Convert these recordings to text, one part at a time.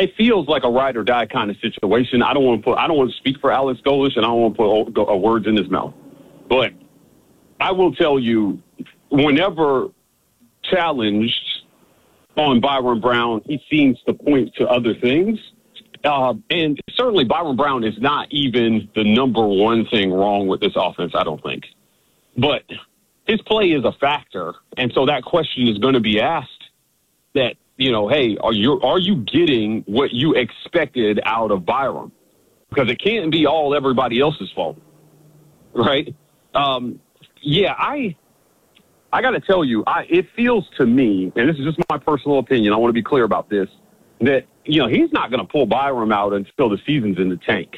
it feels like a ride or die kind of situation. I don't want to speak for Alex Golesh, and I don't want to put words in his mouth. But I will tell you, whenever challenged on Byron Brown, he seems to point to other things. And certainly Byron Brown is not even the number one thing wrong with this offense, I don't think. But his play is a factor. And so that question is going to be asked that, hey, are you getting what you expected out of Byron? Because it can't be all everybody else's fault, right? I got to tell you, it feels to me, and this is just my personal opinion, I want to be clear about this, that, he's not going to pull Byron out until the season's in the tank.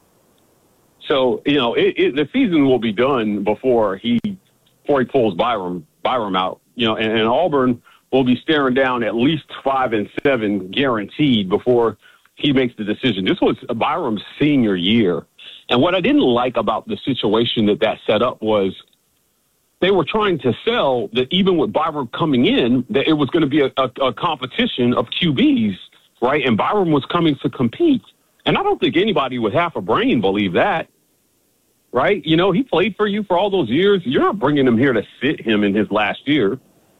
So, the season will be done before he pulls Byron out, and Auburn will be staring down at least 5-7 guaranteed before he makes the decision. This was Byron's senior year. And what I didn't like about the situation that set up was they were trying to sell that even with Byron coming in, that it was going to be a competition of QBs, right? And Byron was coming to compete. And I don't think anybody with half a brain believed that, right? He played for you for all those years. You're not bringing him here to sit him in his last year.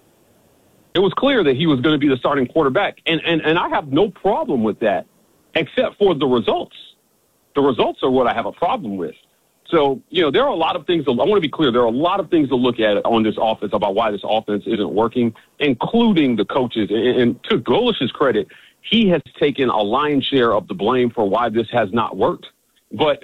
It was clear that he was going to be the starting quarterback. And I have no problem with that, except for the results. The results are what I have a problem with. So, there are a lot of things. I want to be clear. There are a lot of things to look at on this offense about why this offense isn't working, including the coaches. And to Golesh's credit, he has taken a lion's share of the blame for why this has not worked. But,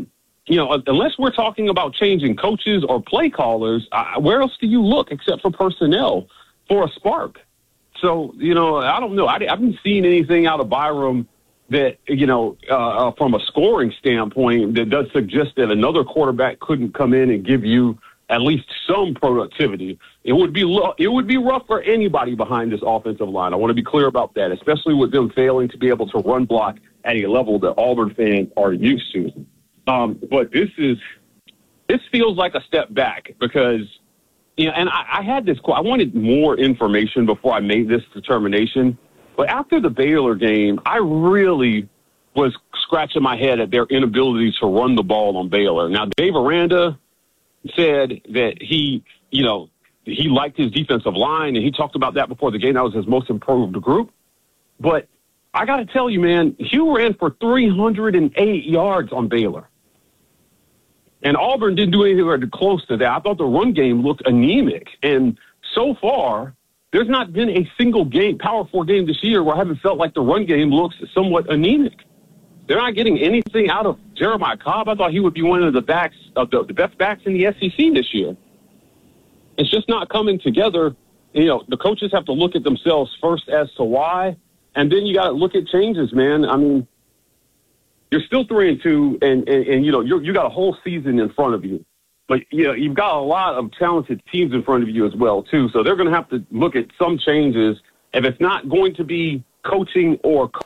unless we're talking about changing coaches or play callers, where else do you look except for personnel for a spark? So, I don't know. I haven't seen anything out of Byram that, from a scoring standpoint, that does suggest that another quarterback couldn't come in and give you at least some productivity. It would be rough for anybody behind this offensive line. I want to be clear about that, especially with them failing to be able to run block at a level that Auburn fans are used to. But this feels like a step back because, and I had this I wanted more information before I made this determination. But after the Baylor game, I really was scratching my head at their inability to run the ball on Baylor. Now, Dave Aranda said that he liked his defensive line, and he talked about that before the game. That was his most improved group. But I got to tell you, man, Hugh ran for 308 yards on Baylor. And Auburn didn't do anything close to that. I thought the run game looked anemic. And so far, there's not been a single game, Power 4 game this year where I haven't felt like the run game looks somewhat anemic. They're not getting anything out of Jeremiah Cobb. I thought he would be one of the backs of the best backs in the SEC this year. It's just not coming together. The coaches have to look at themselves first as to why, and then you got to look at changes, man. I mean, you're still 3-2, and you got a whole season in front of you. But, you've got a lot of talented teams in front of you as well, too. So they're going to have to look at some changes. If it's not going to be coaching,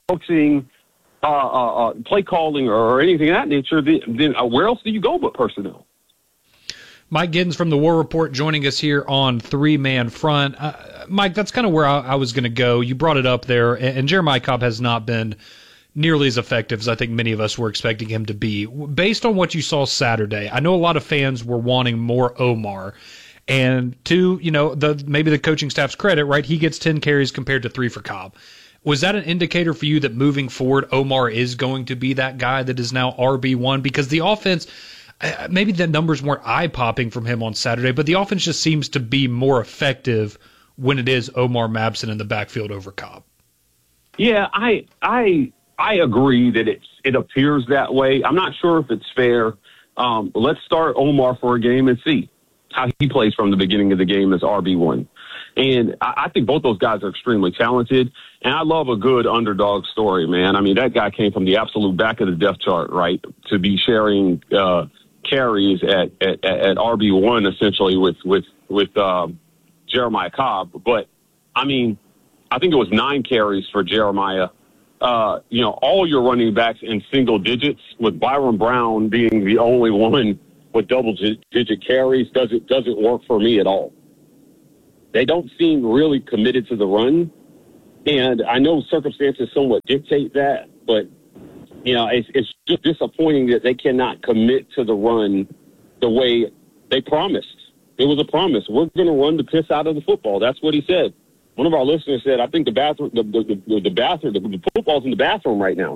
play calling or anything of that nature, then where else do you go but personnel? Mike Giddens from the War Report joining us here on Three-Man Front. Mike, that's kind of where I was going to go. You brought it up there, and Jeremiah Cobb has not been nearly as effective as I think many of us were expecting him to be. Based on what you saw Saturday, I know a lot of fans were wanting more Omar. And to, maybe the coaching staff's credit, right, he gets 10 carries compared to 3 for Cobb. Was that an indicator for you that moving forward, Omar is going to be that guy that is now RB1? Because the offense, maybe the numbers weren't eye-popping from him on Saturday, but the offense just seems to be more effective when it is Omar Mabson in the backfield over Cobb. Yeah, I agree that it appears that way. I'm not sure if it's fair. Let's start Omar for a game and see how he plays from the beginning of the game as RB1. And I think both those guys are extremely talented. And I love a good underdog story, man. I mean, that guy came from the absolute back of the depth chart, right, to be sharing carries at RB1 essentially with Jeremiah Cobb. But, I mean, I think it was 9 carries for Jeremiah. All your running backs in single digits, with Byron Brown being the only one with double-digit carries, doesn't work for me at all. They don't seem really committed to the run. And I know circumstances somewhat dictate that, but, it's just disappointing that they cannot commit to the run the way they promised. It was a promise. We're going to run the piss out of the football. That's what he said. One of our listeners said, I think the football's in the bathroom right now.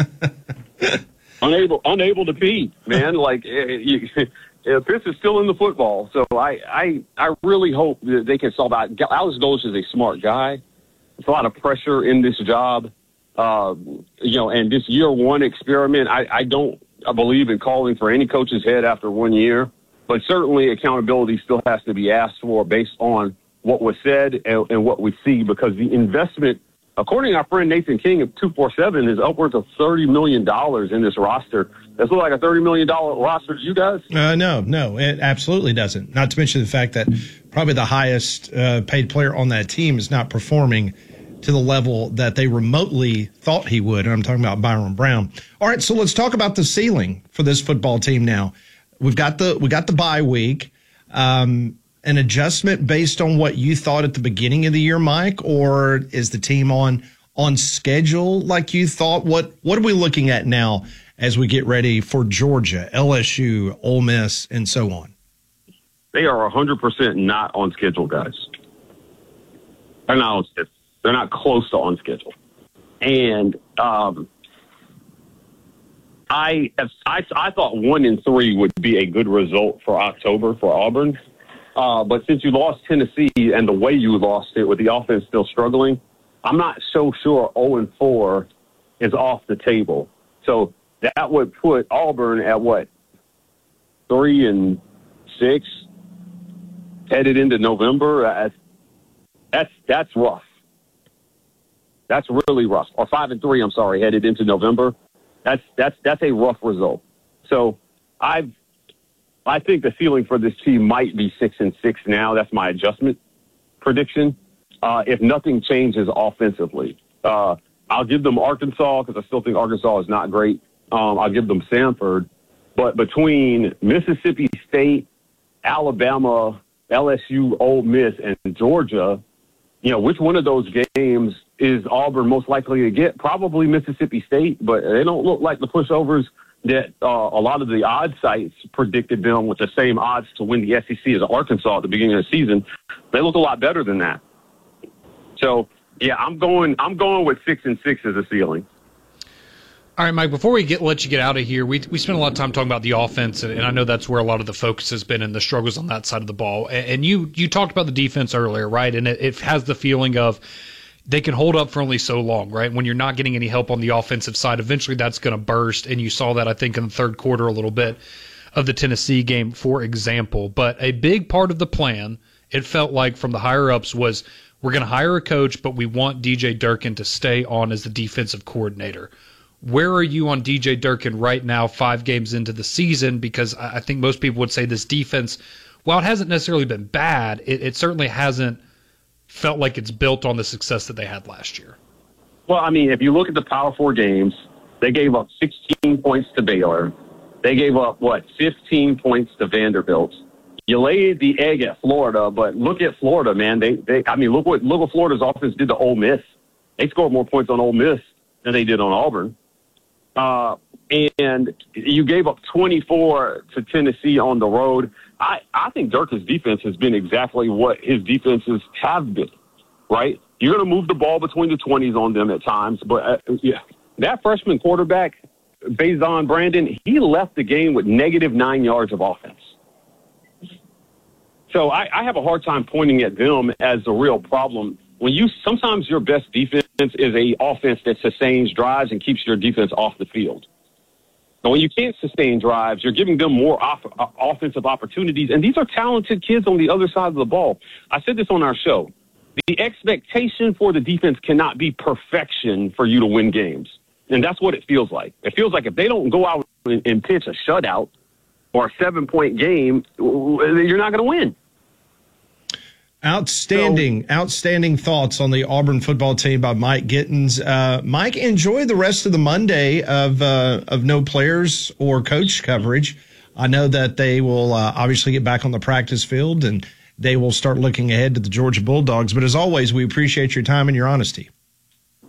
unable to pee, man. Like, piss is still in the football. So I really hope that they can solve out. Alex Golesh is a smart guy. There's a lot of pressure in this job. And this year one experiment, I don't believe in calling for any coach's head after 1 year, but certainly accountability still has to be asked for based on what was said and what we see, because the investment, according to our friend Nathan King of 247, is upwards of $30 million in this roster. Does it look like a $30 million roster to you guys? No, it absolutely doesn't. Not to mention the fact that probably the highest paid player on that team is not performing to the level that they remotely thought he would. And I'm talking about Byron Brown. All right, so let's talk about the ceiling for this football team now. We got the bye week. An adjustment based on what you thought at the beginning of the year, Mike, or is the team on schedule like you thought? What are we looking at now as we get ready for Georgia, LSU, Ole Miss, and so on? They are 100% not on schedule, guys. They're not on schedule. They're not close to on schedule. And I thought 1-3 would be a good result for October for Auburn. But since you lost Tennessee and the way you lost it with the offense still struggling, I'm not so sure 0-4 is off the table. So that would put Auburn at what? 3-6 headed into November. That's rough. That's really rough. Or 5-3, I'm sorry, headed into November. That's a rough result. So I think the ceiling for this team might be 6-6 now. That's my adjustment prediction. If nothing changes offensively, I'll give them Arkansas because I still think Arkansas is not great. I'll give them Samford, but between Mississippi State, Alabama, LSU, Ole Miss, and Georgia, which one of those games is Auburn most likely to get? Probably Mississippi State, but they don't look like the pushovers that a lot of the odds sites predicted them with the same odds to win the SEC as Arkansas at the beginning of the season. They look a lot better than that. So, yeah, I'm going with 6-6 as a ceiling. All right, Mike, before we let you get out of here, we spent a lot of time talking about the offense, and I know that's where a lot of the focus has been and the struggles on that side of the ball. And you talked about the defense earlier, right? And it has the feeling of they can hold up for only so long, right? When you're not getting any help on the offensive side, eventually that's going to burst, and you saw that, I think, in the third quarter a little bit of the Tennessee game, for example. But a big part of the plan, it felt like from the higher-ups, was we're going to hire a coach, but we want DJ Durkin to stay on as the defensive coordinator. Where are you on DJ Durkin right now, 5 games into the season? Because I think most people would say this defense, while it hasn't necessarily been bad, it certainly hasn't felt like it's built on the success that they had last year. Well, I mean, if you look at the Power 4 games, they gave up 16 points to Baylor. They gave up, 15 points to Vanderbilt. You laid the egg at Florida, but look at Florida, man. Look what Florida's offense did to Ole Miss. They scored more points on Ole Miss than they did on Auburn. And you gave up 24 to Tennessee on the road. I think Durkin's defense has been exactly what his defenses have been, right? You're going to move the ball between the 20s on them at times. But, that freshman quarterback, Faison Brandon, he left the game with -9 yards of offense. So I have a hard time pointing at them as the real problem. Sometimes your best defense is a offense that sustains drives and keeps your defense off the field. And when you can't sustain drives, you're giving them more offensive opportunities. And these are talented kids on the other side of the ball. I said this on our show. The expectation for the defense cannot be perfection for you to win games. And that's what it feels like. It feels like if they don't go out and pitch a shutout or a 7-point game, you're not going to win. Outstanding thoughts on the Auburn football team by Mike Gittins. Mike, enjoy the rest of the Monday of no players or coach coverage. I know that they will obviously get back on the practice field and they will start looking ahead to the Georgia Bulldogs. But as always, we appreciate your time and your honesty.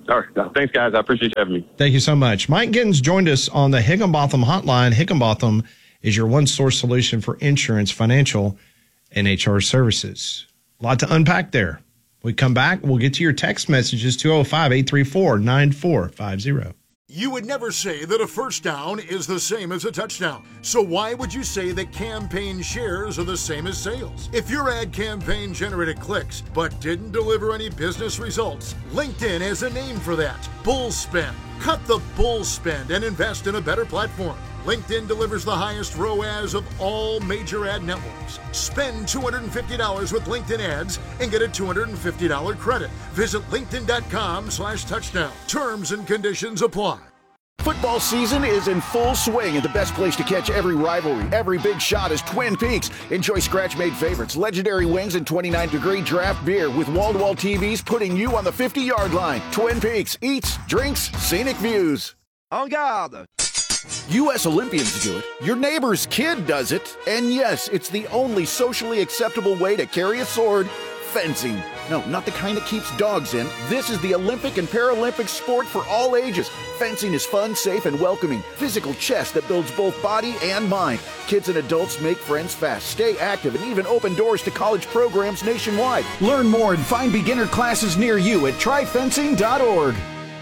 All right. Thanks, guys. I appreciate you having me. Thank you so much. Mike Gittins joined us on the Higginbotham hotline. Higginbotham is your one-source solution for insurance, financial, and HR services. A lot to unpack there. We come back, we'll get to your text messages, 205-834-9450. You would never say that a first down is the same as a touchdown. So why would you say that campaign shares are the same as sales? If your ad campaign generated clicks but didn't deliver any business results, LinkedIn has a name for that. Bull spend. Cut the bull spend and invest in a better platform. LinkedIn delivers the highest ROAS of all major ad networks. Spend $250 with LinkedIn ads and get a $250 credit. Visit linkedin.com/touchdown. Terms and conditions apply. Football season is in full swing, and the best place to catch every rivalry, every big shot is Twin Peaks. Enjoy scratch-made favorites, legendary wings, and 29-degree draft beer with wall-to-wall TVs putting you on the 50-yard line. Twin Peaks, eats, drinks, scenic views. En garde! U.S. Olympians do it. Your neighbor's kid does it. And yes, it's the only socially acceptable way to carry a sword. Fencing. No, not the kind that keeps dogs in. This is the Olympic and Paralympic sport for all ages. Fencing is fun, safe, and welcoming. Physical chess that builds both body and mind. Kids and adults make friends fast, stay active, and even open doors to college programs nationwide. Learn more and find beginner classes near you at tryfencing.org.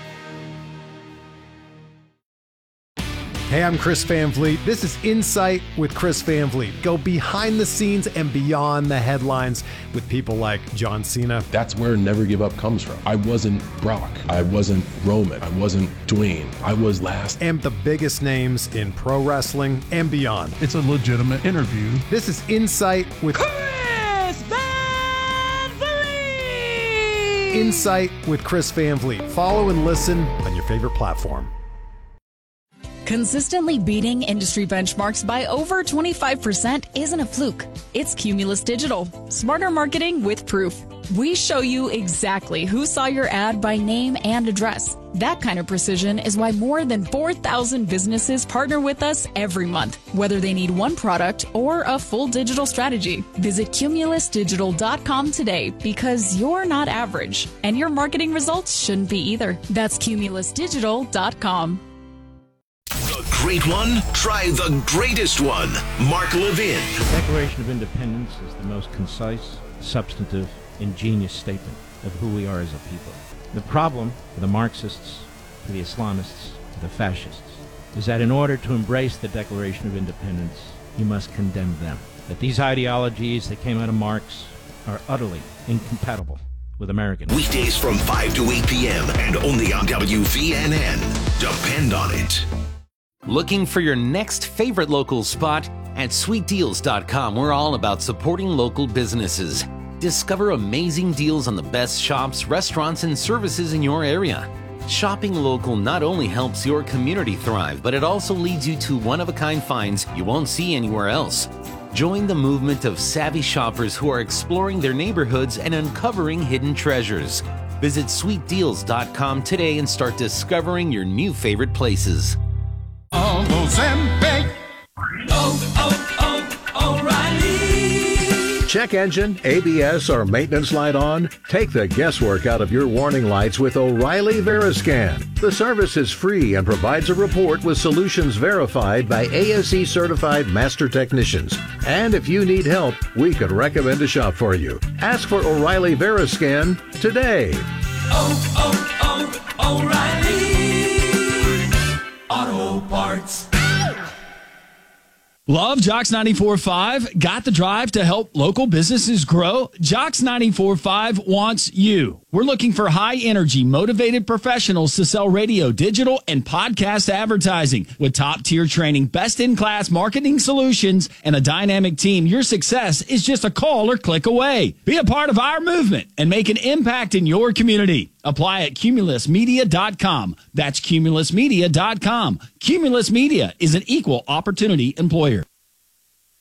Hey, I'm Chris Van Vliet. This is Insight with Chris Van Vliet. Go behind the scenes and beyond the headlines with people like John Cena. That's where Never Give Up comes from. I wasn't Brock. I wasn't Roman. I wasn't Dwayne. I was last. And the biggest names in pro wrestling and beyond. It's a legitimate interview. This is Insight with Chris Van Vliet. Insight with Chris Van Vliet. Follow and listen on your favorite platform. Consistently beating industry benchmarks by over 25% isn't a fluke. It's Cumulus Digital. Smarter marketing with proof. We show you exactly who saw your ad by name and address. That kind of precision is why more than 4,000 businesses partner with us every month, whether they need one product or a full digital strategy. Visit cumulusdigital.com today because you're not average, and your marketing results shouldn't be either. That's cumulusdigital.com. The great one? Try the greatest one. Mark Levin. The Declaration of Independence is the most concise, substantive, ingenious statement of who we are as a people. The problem for the Marxists, for the Islamists, for the fascists, is that in order to embrace the Declaration of Independence, you must condemn them. That these ideologies that came out of Marx are utterly incompatible with American. Weekdays from 5 to 8 p.m. and only on WVNN. Depend on it. Looking for your next favorite local spot? At sweetdeals.com, we're all about supporting local businesses. Discover amazing deals on the best shops, restaurants, and services in your area. Shopping local not only helps your community thrive, but it also leads you to one-of-a-kind finds you won't see anywhere else. Join the movement of savvy shoppers who are exploring their neighborhoods and uncovering hidden treasures. Visit sweetdeals.com today and start discovering your new favorite places. O'Reilly. Check engine, ABS, or maintenance light on? Take the guesswork out of your warning lights with O'Reilly Veriscan. The service is free and provides a report with solutions verified by ASE certified master technicians. And if you need help, we could recommend a shop for you. Ask for O'Reilly Veriscan today. O'Reilly Auto Parts. Love Jocks 94.5? Got the drive to help local businesses grow? Jocks 94.5 wants you. We're looking for high-energy, motivated professionals to sell radio, digital, and podcast advertising. With top-tier training, best-in-class marketing solutions, and a dynamic team, your success is just a call or click away. Be a part of our movement and make an impact in your community. Apply at cumulusmedia.com. That's cumulusmedia.com. Cumulus Media is an equal opportunity employer.